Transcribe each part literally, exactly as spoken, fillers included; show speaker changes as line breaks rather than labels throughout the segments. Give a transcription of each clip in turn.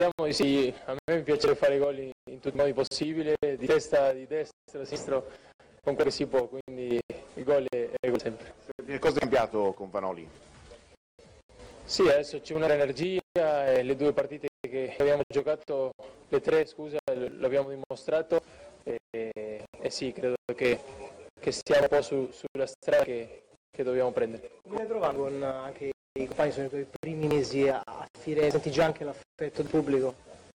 Speriamo di sì, a me mi piace fare gol in, in tutti i modi possibili, di testa, di destra, di sinistro, con quello che si può, quindi il gol è, è gol sempre.
Cosa è cambiato con Vanoli?
Sì, adesso c'è una energia e le due partite che abbiamo giocato, le tre scusa, l'abbiamo dimostrato e, e sì, credo che, che stiamo un po' su, sulla strada che, che dobbiamo prendere.
Come hai trovato con anche i compagni, sono i tuoi primi mesi a Firenze, senti già anche l'affetto del pubblico?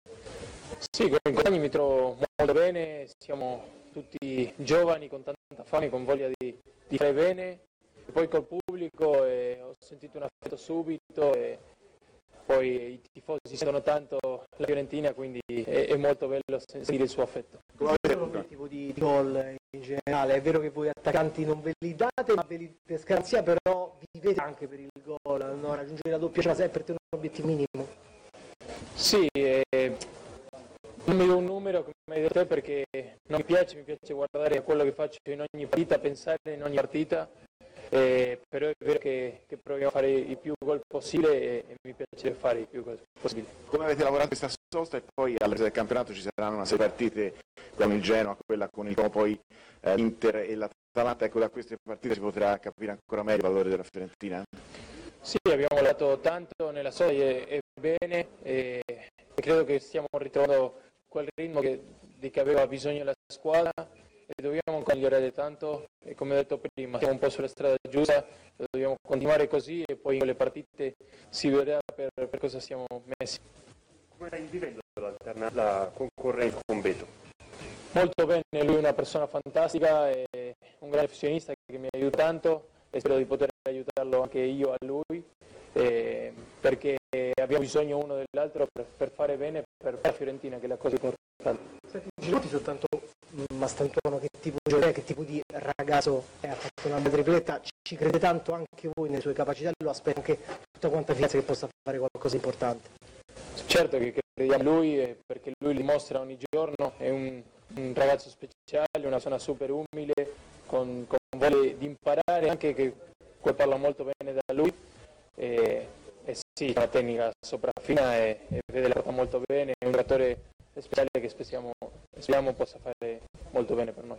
Sì, con i compagni mi trovo molto bene, siamo tutti giovani, con tanta fame, con voglia di, di fare bene. E poi col pubblico eh, ho sentito un affetto subito e poi i tifosi sentono tanto la Fiorentina, quindi è, è molto bello sentire il suo affetto.
Qual è l'obiettivo di gol in generale? È vero che voi attaccanti non ve li date, ma ve li per garanzia, però vivete anche per il gol, no? Raggiungere la doppia cifra è per te un obiettivo minimo?
Sì, eh, non mi do un numero come hai detto te perché non mi piace, mi piace guardare quello che faccio in ogni partita, pensare in ogni partita. Eh, però è vero che, che proviamo a fare il più gol possibile e, e mi piace fare il più gol possibile.
Come avete lavorato questa sosta e poi alla resa del campionato ci saranno una serie di partite con il Genoa, quella con il Como, poi eh, l'Inter e l'Atalanta, ecco da queste partite si potrà capire ancora meglio il valore della Fiorentina?
Sì, abbiamo lavorato tanto nella sosta e, e bene e, e credo che stiamo ritrovando quel ritmo che, di che aveva bisogno la squadra. E dobbiamo ancora migliorare tanto e come ho detto prima siamo un po' sulla strada giusta, dobbiamo continuare così e poi con le partite si vedrà per, per cosa siamo messi.
Come stai vivendo la concorrenza con Beto?
Molto bene, lui è una persona fantastica, è un grande professionista che mi aiuta tanto e spero di poter aiutarlo anche io a lui eh, perché abbiamo bisogno uno dell'altro per, per fare bene per la Fiorentina, che è la cosa più importante.
Senti, Girotti soltanto Mastantuono, che tipo di giocatore, che tipo di ragazzo è, ha fatto una bella tripletta, ci, ci crede tanto anche voi nelle sue capacità, lo aspetta anche tutta quanta Firenze che possa fare qualcosa di importante.
Certo che crediamo in lui perché lui dimostra ogni giorno, è un, un ragazzo speciale, una persona super umile, con, con voglia di imparare, anche che poi parla molto bene da lui e, e sì, una tecnica sopraffina e, e vede la porta molto bene, è un giocatore speciale che speriamo, speriamo possa fare molto bene per noi.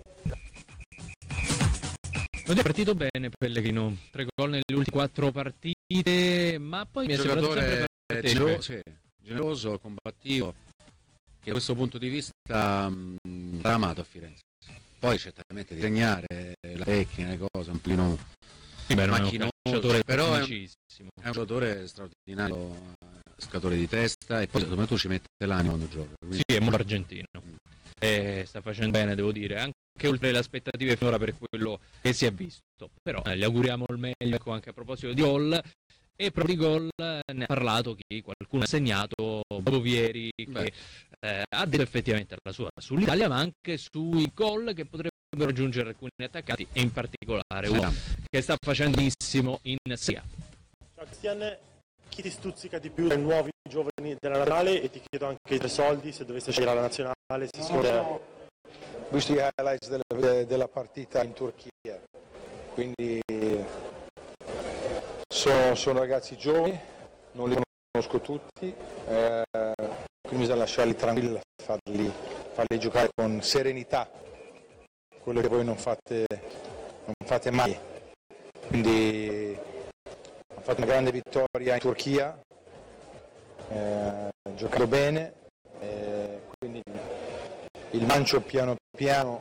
Non è partito bene Pellegrino, tre gol nelle ultime quattro partite, ma poi mi è sembrato sempre
generoso, sì, generoso, combattivo, che da questo punto di vista mh, sarà amato a Firenze. Poi certamente disegnare la tecnica, le cose, un plino
sì, beh, macchinoso,
però è un, è un giocatore straordinario, scatore di testa e poi soprattutto ci mette l'animo quando gioca. Quindi...
Sì, è molto argentino. Mm. E sta facendo bene, devo dire, anche oltre le aspettative finora per quello che si è visto. Però eh, gli auguriamo il meglio, ecco, anche a proposito di gol. E proprio di gol ne ha parlato chi qualcuno ha segnato, Bobo Vieri, che eh, ha detto effettivamente la sua sull'Italia, ma anche sui gol che potrebbero raggiungere alcuni attaccanti e in particolare uno che sta facendo benissimo in Serie A.
Ciao Cristian, chi ti stuzzica di più dai nuovi giovani della nazionale e ti chiedo anche i tre soldi se dovesse scegliere la nazionale? Si scorre...
Ho visto gli highlights della, della partita in Turchia, quindi sono, sono ragazzi giovani, non li conosco tutti, eh, quindi bisogna lasciarli tranquilli, farli, farli giocare con serenità, quello che voi non fate, non fate mai. Quindi hanno fatto una grande vittoria in Turchia, eh, giocando bene, eh, quindi il lancio piano piano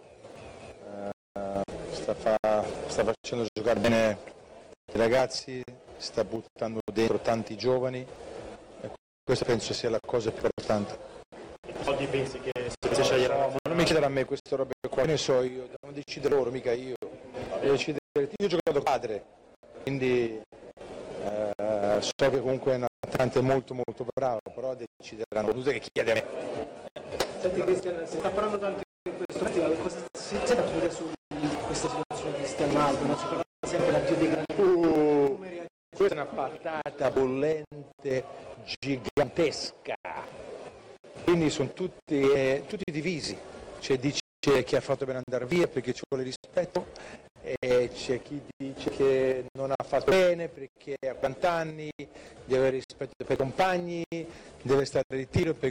eh, sta, fa, sta facendo giocare bene i ragazzi, sta buttando dentro tanti giovani e questa penso sia la cosa più importante.
Soldi pensi che se dovesse scegliere?
No, non mi chiedere a me queste robe qua, ne so io, devono decidere loro, mica io. Devo decidere, io ho giocato padre, quindi eh, so che comunque è un attaccante molto molto bravo, però decideranno, tu che chiede a me.
Senti Cristian, si sta parlando tanto in questo momento, ma cosa si è da dire su questa situazione di Cristian Ronaldo? Non si parla sempre l'addio dei grandi.
Uh, questa è una patata bollente gigantesca. Quindi sono tutti, eh, tutti divisi. C'è dice chi ha fatto bene andare via perché ci vuole rispetto e c'è chi dice che non ha fatto bene perché ha quaranta anni, deve avere rispetto per i compagni, deve stare in ritiro perché